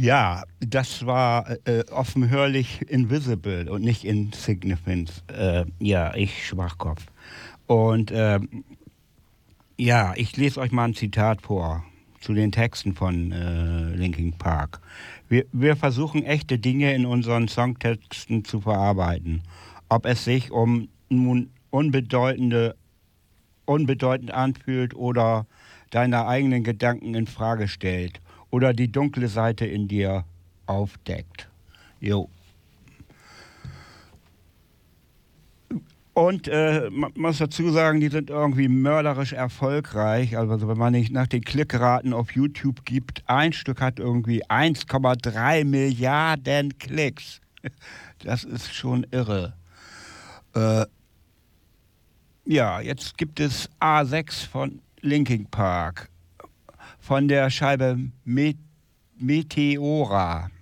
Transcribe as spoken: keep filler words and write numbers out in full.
Ja, das war äh, offenhörlich Invisible und nicht Insignificant. Äh, ja, ich Schwachkopf. Und ähm, ja, ich lese euch mal ein Zitat vor zu den Texten von äh, Linkin Park. Wir, wir versuchen echte Dinge in unseren Songtexten zu verarbeiten. Ob es sich um nun unbedeutende, unbedeutend anfühlt oder deine eigenen Gedanken in Frage stellt oder die dunkle Seite in dir aufdeckt. Jo. Und äh, man muss dazu sagen, die sind irgendwie mörderisch erfolgreich. Also wenn man nicht nach den Klickraten auf YouTube gibt, ein Stück hat irgendwie eins Komma drei Milliarden Klicks. Das ist schon irre. Äh, ja, jetzt gibt es A sechs von Linkin Park. Von der Scheibe Met Meteora.